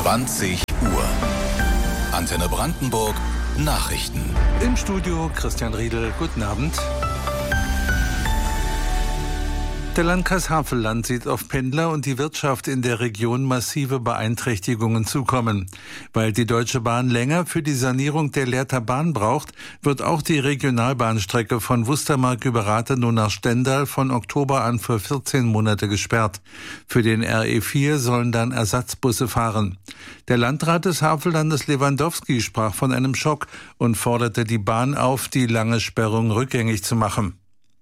20 Uhr. Antenne Brandenburg Nachrichten. Im Studio Christian Riedel. Guten Abend. Der Landkreis Havelland sieht auf Pendler und die Wirtschaft in der Region massive Beeinträchtigungen zukommen. Weil die Deutsche Bahn länger für die Sanierung der Lehrter Bahn braucht, wird auch die Regionalbahnstrecke von Wustermark über Rathenow nach Stendal von Oktober an für 14 Monate gesperrt. Für den RE4 sollen dann Ersatzbusse fahren. Der Landrat des Havellandes Lewandowski sprach von einem Schock und forderte die Bahn auf, die lange Sperrung rückgängig zu machen.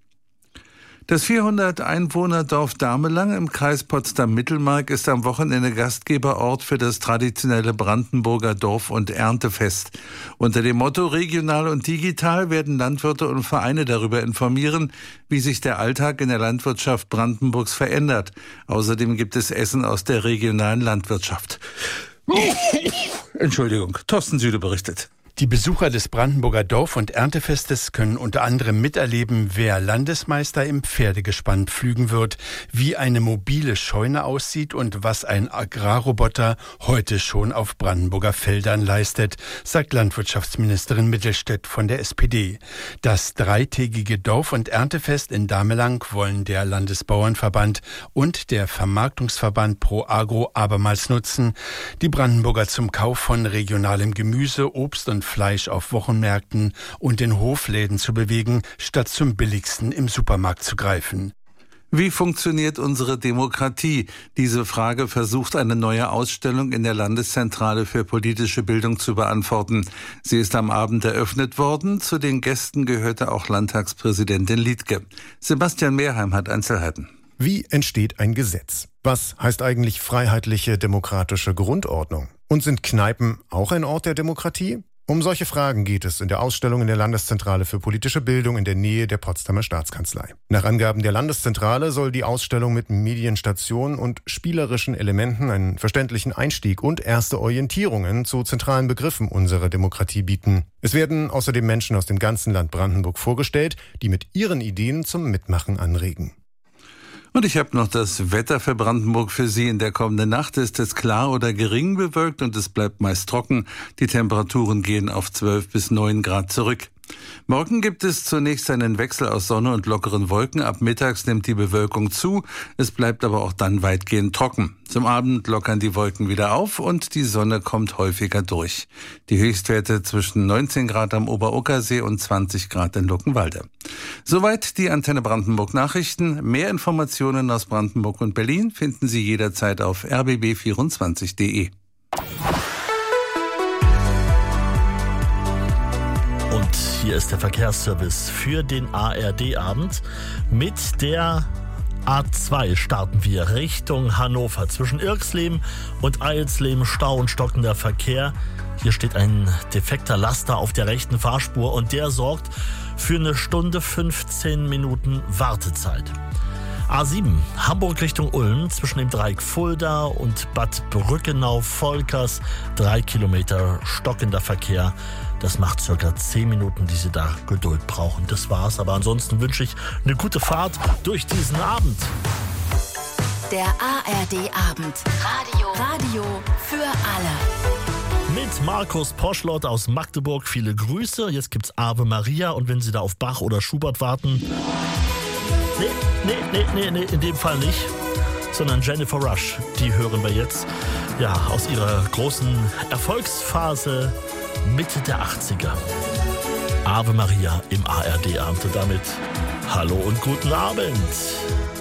Das 400-Einwohner-Dorf Damelang im Kreis Potsdam-Mittelmark ist am Wochenende Gastgeberort für das traditionelle Brandenburger Dorf- und Erntefest. Unter dem Motto Regional und Digital werden Landwirte und Vereine darüber informieren, wie sich der Alltag in der Landwirtschaft Brandenburgs verändert. Außerdem gibt es Essen aus der regionalen Landwirtschaft. Entschuldigung, Thorsten Süde berichtet. Die Besucher des Brandenburger Dorf- und Erntefestes können unter anderem miterleben, wer Landesmeister im Pferdegespann pflügen wird, wie eine mobile Scheune aussieht und was ein Agrarroboter heute schon auf Brandenburger Feldern leistet, sagt Landwirtschaftsministerin Mittelstädt von der SPD. Das dreitägige Dorf- und Erntefest in Damelang wollen der Landesbauernverband und der Vermarktungsverband Pro Agro abermals nutzen, die Brandenburger zum Kauf von regionalem Gemüse, Obst und Fleisch auf Wochenmärkten und in Hofläden zu bewegen, statt zum billigsten im Supermarkt zu greifen. Wie funktioniert unsere Demokratie? Diese Frage versucht eine neue Ausstellung in der Landeszentrale für politische Bildung zu beantworten. Sie ist am Abend eröffnet worden. Zu den Gästen gehörte auch Landtagspräsidentin Liedtke. Sebastian Mehrheim hat Einzelheiten. Wie entsteht ein Gesetz? Was heißt eigentlich freiheitliche demokratische Grundordnung? Und sind Kneipen auch ein Ort der Demokratie? Um solche Fragen geht es in der Ausstellung in der Landeszentrale für politische Bildung in der Nähe der Potsdamer Staatskanzlei. Nach Angaben der Landeszentrale soll die Ausstellung mit Medienstationen und spielerischen Elementen einen verständlichen Einstieg und erste Orientierungen zu zentralen Begriffen unserer Demokratie bieten. Es werden außerdem Menschen aus dem ganzen Land Brandenburg vorgestellt, die mit ihren Ideen zum Mitmachen anregen. Und ich habe noch das Wetter für Brandenburg für Sie. In der kommenden Nacht ist es klar oder gering bewölkt und es bleibt meist trocken. Die Temperaturen gehen auf 12 bis 9 Grad zurück. Morgen gibt es zunächst einen Wechsel aus Sonne und lockeren Wolken. Ab mittags nimmt die Bewölkung zu. Es bleibt aber auch dann weitgehend trocken. Zum Abend lockern die Wolken wieder auf und die Sonne kommt häufiger durch. Die Höchstwerte zwischen 19 Grad am Ober-Okersee und 20 Grad in Luckenwalde. Soweit die Antenne Brandenburg Nachrichten. Mehr Informationen aus Brandenburg und Berlin finden Sie jederzeit auf rbb24.de. Und hier ist der Verkehrsservice für den ARD-Abend. Mit der A2 starten wir Richtung Hannover. Zwischen Irxleben und Eilsleben Stau und stockender Verkehr. Hier steht ein defekter Laster auf der rechten Fahrspur und der sorgt für 1 Stunde 15 Minuten Wartezeit. A7 Hamburg Richtung Ulm zwischen dem Dreieck Fulda und Bad Brückenau-Volkers 3 Kilometer stockender Verkehr. Das macht circa 10 Minuten, die Sie da Geduld brauchen. Das war's, aber ansonsten wünsche ich eine gute Fahrt durch diesen Abend. Der ARD-Abend. Radio für alle. Mit Markus Poschlott aus Magdeburg viele Grüße. Jetzt gibt's Ave Maria und wenn Sie da auf Bach oder Schubert warten... Nee, in dem Fall nicht, sondern Jennifer Rush, die hören wir jetzt, ja, aus ihrer großen Erfolgsphase Mitte der 80er. Ave Maria im ARD-Abend und damit hallo und guten Abend.